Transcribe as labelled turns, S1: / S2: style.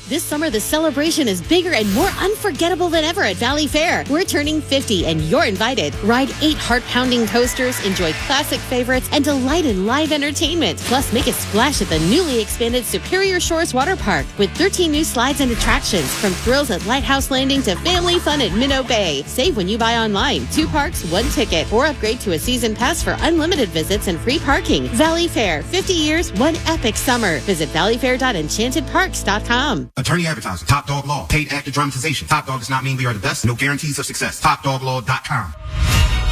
S1: This summer, the celebration is bigger and more unforgettable than ever at Valley Fair. We're turning 50 and you're invited. Ride 8 heart-pounding coasters, enjoy classic favorites, and delight in live entertainment. Plus, make a splash at the newly expanded Superior Shores Water Park with 13 new slides and attractions, from thrills at Lighthouse Landing to family fun at Minnow Bay. Save when you buy online. 2 parks, 1 ticket, or upgrade to a season pass for unlimited visits and free parking. Valley Fair, 50 years, one epic summer. Visit valleyfair.enchantedparks.com.
S2: Attorney advertising. Top Dog Law. Paid actor dramatization. Top Dog does not mean we are the best. No guarantees of success. TopDogLaw.com.